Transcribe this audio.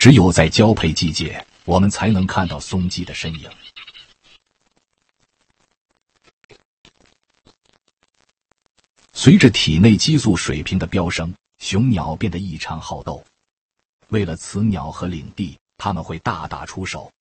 只有在交配季节，我们才能看到松鸡的身影。随着体内激素水平的飙升，雄鸟变得异常好斗。为了雌鸟和领地，它们会大打出手，